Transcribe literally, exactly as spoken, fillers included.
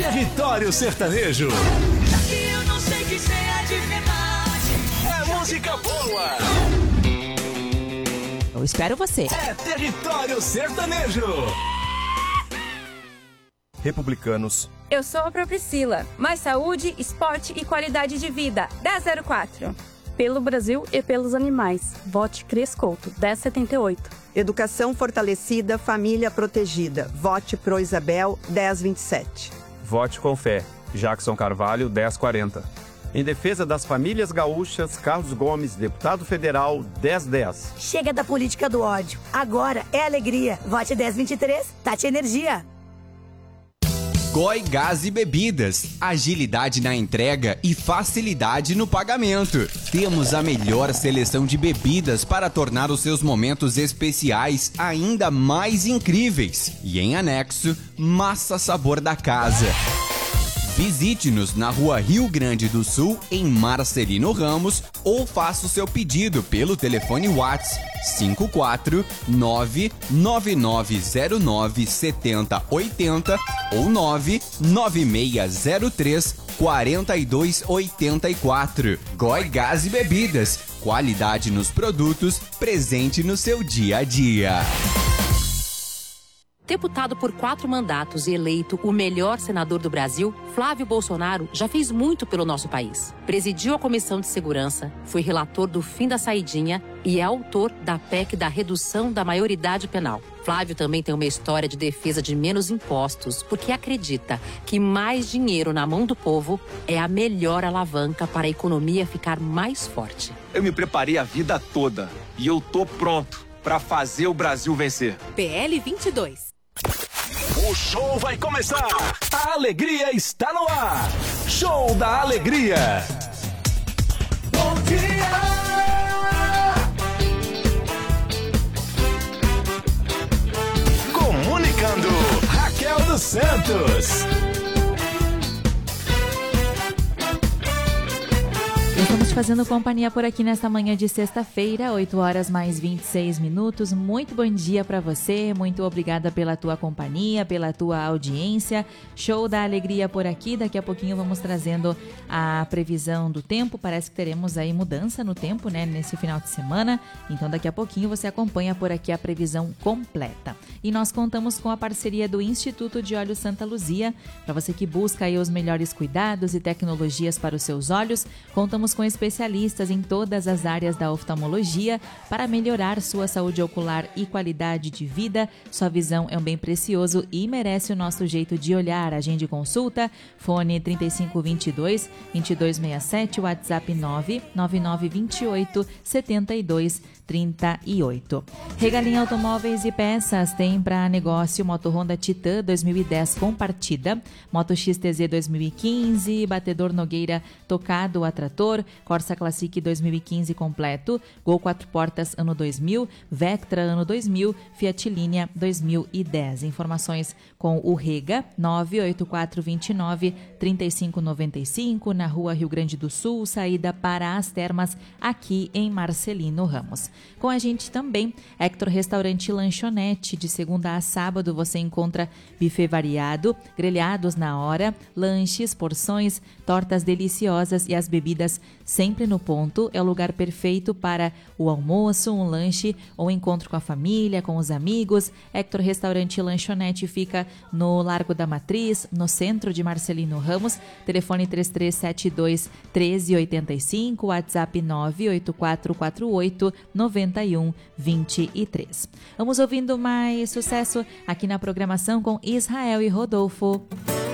Território Sertanejo. Aqui eu não sei que seja de verdade. É música boa. Eu espero você. É Território Sertanejo. Republicanos. Eu sou a Priscila. Mais saúde, esporte e qualidade de vida. dez zero quatro. Pelo Brasil e pelos animais. Vote Cris Couto, dez setenta e oito. Educação fortalecida, família protegida. Vote Pro Isabel, dez vinte e sete. Vote com fé. Jackson Carvalho, dez quarenta. Em defesa das famílias gaúchas, Carlos Gomes, deputado federal, dez dez. Chega da política do ódio. Agora é alegria. Vote dez vinte e três, Tati Energia. Goi Gás e Bebidas, agilidade na entrega e facilidade no pagamento. Temos a melhor seleção de bebidas para tornar os seus momentos especiais ainda mais incríveis. E em anexo, massa sabor da casa. Visite-nos na Rua Rio Grande do Sul, em Marcelino Ramos, ou faça o seu pedido pelo telefone WhatsApp cinco quatro nove nove nove zero nove sete zero oito zero ou nove nove seis zero três quatro dois oito quatro. Goi Gás e Bebidas, qualidade nos produtos, presente no seu dia a dia. Deputado por quatro mandatos e eleito o melhor senador do Brasil, Flávio Bolsonaro já fez muito pelo nosso país. Presidiu a Comissão de Segurança, foi relator do fim da saidinha e é autor da P E C da redução da maioridade penal. Flávio também tem uma história de defesa de menos impostos, porque acredita que mais dinheiro na mão do povo é a melhor alavanca para a economia ficar mais forte. Eu me preparei a vida toda e eu tô pronto para fazer o Brasil vencer. P L vinte e dois. O show vai começar! A alegria está no ar! Show da Alegria! Bom dia! Comunicando, Raquel dos Santos. Estamos te fazendo companhia por aqui nesta manhã de sexta-feira, oito horas mais vinte e seis minutos. Muito bom dia para você, muito obrigada pela tua companhia, pela tua audiência. Show da Alegria por aqui, daqui a pouquinho vamos trazendo a previsão do tempo. Parece que teremos aí mudança no tempo, né, nesse final de semana. Então daqui a pouquinho você acompanha por aqui a previsão completa. E nós contamos com a parceria do Instituto de Olhos Santa Luzia. Para você que busca aí os melhores cuidados e tecnologias para os seus olhos, contamos com especialistas em todas as áreas da oftalmologia para melhorar sua saúde ocular e qualidade de vida. Sua visão é um bem precioso e merece o nosso jeito de olhar. Agende consulta, fone trinta e cinco vinte e dois, vinte e dois sessenta e sete, WhatsApp nove nove nove vinte e oito, setenta e dois trinta e oito. Regalinha Automóveis e Peças tem para negócio Moto Honda Titan dois mil e dez com partida, Moto X T Z dois mil e quinze, Batedor Nogueira tocado a trator, Corsa Classic dois mil e quinze completo, Gol quatro portas ano dois mil, Vectra ano dois mil, Fiat Linea dois mil e dez. Informações com o Rega nove oito quatro dois nove, três cinco nove cinco, na Rua Rio Grande do Sul, saída para as Termas, aqui em Marcelino Ramos. Com a gente também, Hector Restaurante e Lanchonete. De segunda a sábado você encontra buffet variado, grelhados na hora, lanches, porções, tortas deliciosas e as bebidas sempre no ponto. É o lugar perfeito para o almoço, um lanche ou encontro com a família, com os amigos. Hector Restaurante e Lanchonete fica no Largo da Matriz, no centro de Marcelino Ramos. Telefone três três sete dois, um três oito cinco, WhatsApp nove oito quatro quatro oito, nove um dois três. Vamos ouvindo mais sucesso aqui na programação com Israel e Rodolfo.